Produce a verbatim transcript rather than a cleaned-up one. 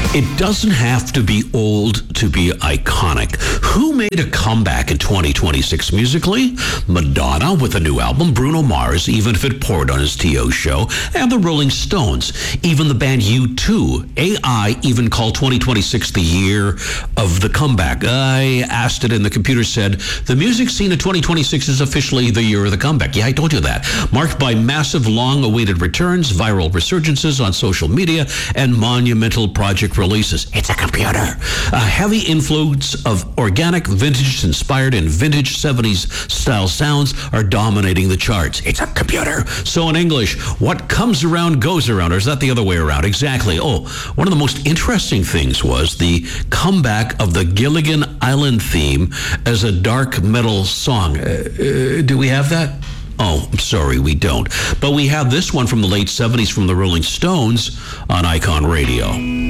It doesn't have to be old to be iconic. Who made a comeback in twenty twenty-six musically? Madonna with a new album, Bruno Mars, even if it poured on his T O show, and the Rolling Stones. Even the band U two. A I even called twenty twenty-six the year of the comeback. I asked it and the computer said, the music scene of twenty twenty-six is officially the year of the comeback. Yeah, I told you that. Marked by massive, long-awaited returns, viral resurgences on social media, and monumental project releases. It's a computer. A heavy influence of organic, vintage-inspired, and vintage seventies style sounds are dominating the charts. It's a computer. So in English, what comes around goes around, or is that the other way around? Exactly. Oh, one of the most interesting things was the comeback of the Gilligan Island theme as a dark metal song. Uh, uh, do we have that? Oh, I'm sorry, we don't. But we have this one from the late seventies from the Rolling Stones on Icon Radio.